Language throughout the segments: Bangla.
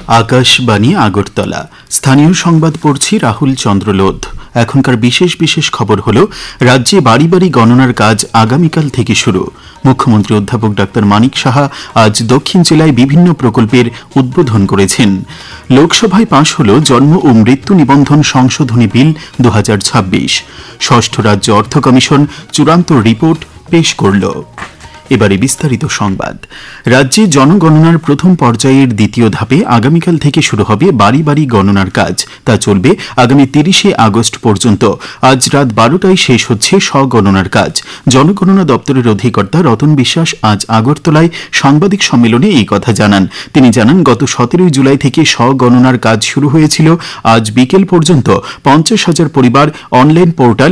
আকাশবাণী আগরতলা। স্থানীয় সংবাদ পড়ছি রাহুল চন্দ্রলোধ। এখনকার বিশেষ খবর হল, রাজ্যে বাড়ি বাড়ি গণনার কাজ আগামীকাল থেকে শুরু। মুখ্যমন্ত্রী অধ্যাপক ডাক্তার মানিক সাহা আজ দক্ষিণ জেলায় বিভিন্ন প্রকল্পের উদ্বোধন করেছেন। লোকসভায় পাশ হল জন্ম ও মৃত্যু নিবন্ধন সংশোধনী বিল 2026। ষষ্ঠ রাজ্য অর্থ কমিশন চূড়ান্ত রিপোর্ট পেশ করল। এবারে বিস্তারিত সংবাদ। রাজ্যে জনগণনার প্রথম পর্যায়ের দ্বিতীয় ধাপে আগামীকাল থেকে শুরু হবে বাড়ি বাড়ি গণনার কাজ। তা চলবে আগামী 30শে আগস্ট পর্যন্ত। আজ রাত 12টায় শেষ হচ্ছে স্বগণনার কাজ। জনগণনা দপ্তরের অধিকর্তা রতন বিশ্বাস আজ আগরতলায় সাংবাদিক সম্মেলনে এই কথা জানান। তিনি জানান, গত 17 জুলাই থেকে স্বগণনার কাজ শুরু হয়েছিল। আজ বিকেল পর্যন্ত 50,000 পরিবার অনলাইন পোর্টাল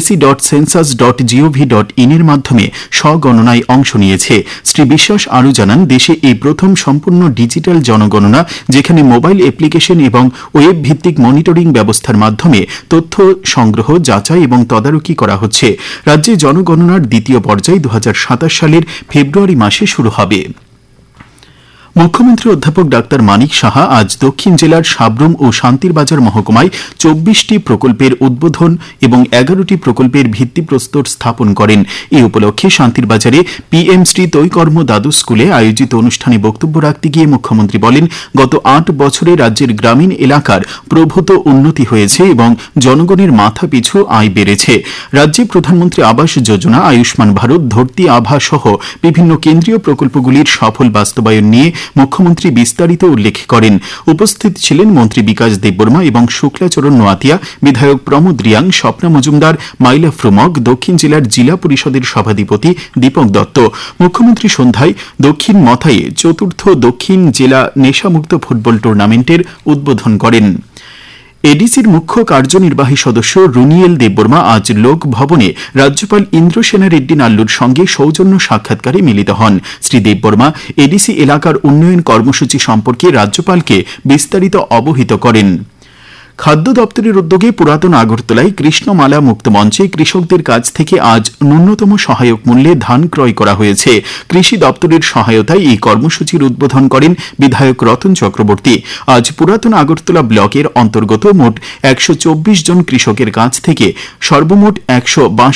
ac.census.gov.in এর মাধ্যমে স্বগণনায় অংশ নিয়েছে। শ্রী বিশ্বাস আরও জানান, দেশে এই প্রথম সম্পূর্ণ ডিজিটাল জনগণনা, যেখানে মোবাইল অ্যাপ্লিকেশন এবং ওয়েব ভিত্তিক মনিটরিং ব্যবস্থার মাধ্যমে তথ্য সংগ্রহ, যাচাই এবং তদারকি করা হচ্ছে। রাজ্যে জনগণনার দ্বিতীয় পর্যায় 2027 সালের ফেব্রুয়ারি মাসে শুরু হবে। মুখ্যমন্ত্রী অধ্যাপক ডাক্তার মানিক সাহা আজ দক্ষিণ জেলার সাব্রুম ও শান্তিরবাজার মহকুমায় 24টি প্রকল্পের উদ্বোধন এবং 11টি প্রকল্পের ভিত্তিপ্রস্তর স্থাপন করেন। এই উপলক্ষে শান্তিরবাজারে পিএম শ্রী তৈকর্ম দ্বাদশ স্কুলে আয়োজিত অনুষ্ঠানে বক্তব্য রাখতে গিয়ে মুখ্যমন্ত্রী বলেন, গত 8 বছরে রাজ্যের গ্রামীণ এলাকার প্রভূত উন্নতি হয়েছে এবং জনগণের মাথা পিছু আয় বেড়েছে। রাজ্যে প্রধানমন্ত্রী আবাস যোজনা, আয়ুষ্মান ভারত, ধরতি আভা সহ বিভিন্ন কেন্দ্রীয় প্রকল্পগুলির সফল বাস্তবায়ন নিয়ে মুখ্যমন্ত্রী বিস্তারিত উল্লেখ করেন। উপস্থিত ছিলেন মন্ত্রী বিকাশ দেববর্মা এবং শুক্লাচরণ নোয়াতিয়া, বিধায়ক প্রমোদ রিয়াং, স্বপ্না মজুমদার, মাইলা ফ্রুমক, দক্ষিণ জেলার জিলা পরিষদের সভাধিপতি দীপক দত্ত। মুখ্যমন্ত্রী সন্ধ্যায় দক্ষিণ মথায়ে 4র্থ দক্ষিণ জেলা নেশামুক্ত ফুটবল টুর্নামেন্টের উদ্বোধন করেন। এডিসির মুখ্য কার্যনির্বাহী সদস্য রুনিয়েল দেববর্মা আজ লোক ভবনে রাজ্যপাল ইন্দ্রসেনা রেড্ডি নাল্লুর সঙ্গে সৌজন্য সাক্ষাৎকারে মিলিত হন। শ্রী দেববর্মা এডিসি এলাকার উন্নয়ন কর্মসূচি সম্পর্কে রাজ্যপালকে বিস্তারিত অবহিত করেন। খাদ্য দপ্তরের উদ্যোগে পুরাতন আগরতলায় কৃষ্ণমালা মুক্ত মঞ্চে কৃষকদের কাছ থেকে আজ ন্যূনতম সহায়ক মূল্যে ধান ক্রয় করা হয়েছে। কৃষি দপ্তরের সহায়তায় এই কর্মসূচির উদ্বোধন করেন বিধায়ক রতন চক্রবর্তী। আজ পুরাতন আগরতলা ব্লকের অন্তর্গত মোট 124 জন কৃষকের কাছ থেকে সর্বমোট 162